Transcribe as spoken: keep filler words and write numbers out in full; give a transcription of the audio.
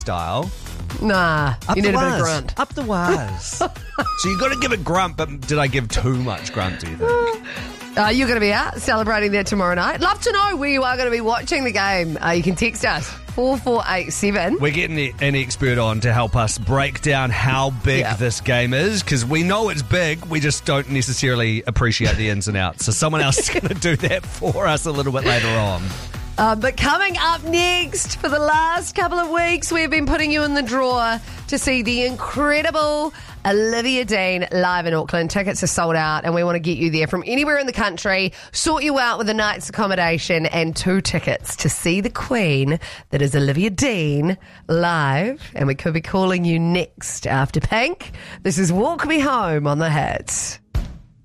style. Nah, Up you the need a bit of waz. grunt. Up the waz. So you got to give it grunt, but did I give too much grunt, do you think? Uh, you're going to be out celebrating there tomorrow night. Love to know where you are going to be watching the game. Uh, you can text us four four eight seven. We're getting an expert on to help us break down how big Yeah. this game is, because we know it's big, we just don't necessarily appreciate the ins and outs. So someone else is going to do that for us a little bit later on. Uh, but coming up next, for the last couple of weeks, we've been putting you in the drawer to see the incredible Olivia Dean live in Auckland. Tickets are sold out, and we want to get you there from anywhere in the country, sort you out with a night's accommodation and two tickets to see the Queen that is Olivia Dean live. And we could be calling you next after Pink. This is Walk Me Home on the Hits.